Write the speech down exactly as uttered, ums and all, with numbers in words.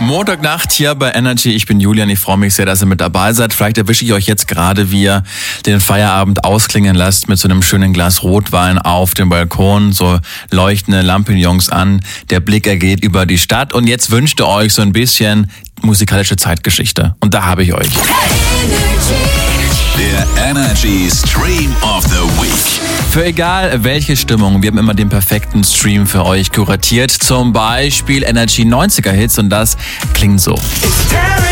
Montagnacht hier bei Energy. Ich bin Julian. Ich freue mich sehr, dass ihr mit dabei seid. Vielleicht erwische ich euch jetzt gerade, wie ihr den Feierabend ausklingen lasst mit so einem schönen Glas Rotwein auf dem Balkon. So leuchtende Lampignons an. Der Blick ergeht über die Stadt. Und jetzt wünscht ihr euch so ein bisschen musikalische Zeitgeschichte. Und da habe ich euch. Der Energy Stream of the Week. Für egal welche Stimmung, wir haben immer den perfekten Stream für euch kuratiert. Zum Beispiel Energy neunziger Hits und das klingt so.